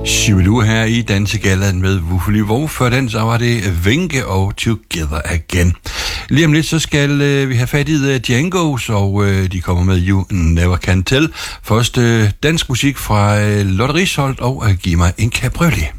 Shivaloo her i Dansegallaen med Wuffeli Wow. Før den så var det Vinke og Together Again. Lige om lidt så skal vi have fat i Django's, og de kommer med You Never Can Tell. Først dansk musik fra Lotte Risholdt og Giv mig en cabriolet.